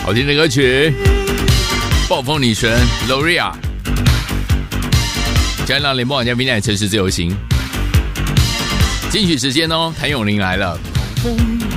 好听的歌曲，暴风女神 Loria， 加上联播网家明天城市自由行金曲时间哦，谭咏麟来了。